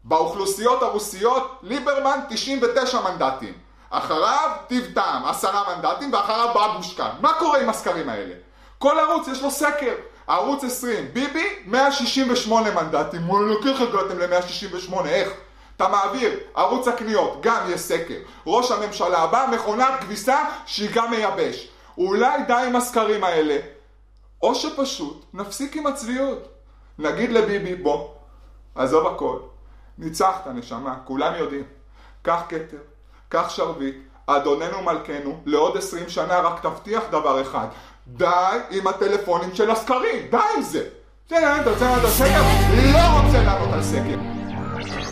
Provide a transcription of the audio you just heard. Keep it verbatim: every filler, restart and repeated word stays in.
באוכלוסיות הרוסיות, ליברמן תשעים ותשע מנדטים. אחריו טיב טעם, עשרה מנדטים, ואחריו בבושקה. מה קורה עם הסקרים האלה? כל ערוץ יש לו סקר. ערוץ עשרים, ביבי, מאה שישים ושמונה מנדטים. וואלה, איך הגעתם ל-מאה שישים ושמונה? איך? אתה מעביר, ערוץ הקניות, גם יש סקר. ראש הממשלה הבא, מכונת כביסה שהיא גם מייבש. אולי די עם הסקרים האלה. או שפשוט נפסיק עם הצביעות. נגיד לביבי, בוא, עזוב הכל. ניצחת נשמה, כולם יודעים. קח כתר, קח שרביט, אדוננו מלכנו, לעוד עשרים שנה רק תבטיח דבר אחד. די עם הטלפונים של הסקרים, די עם זה. לא רוצה לענות על סקר.